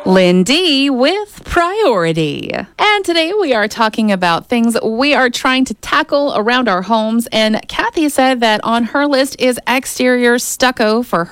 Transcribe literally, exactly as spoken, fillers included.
Lindy with Priority. And today we are talking about things we are trying to tackle around our homes. And Kathy said that on her list is exterior stucco for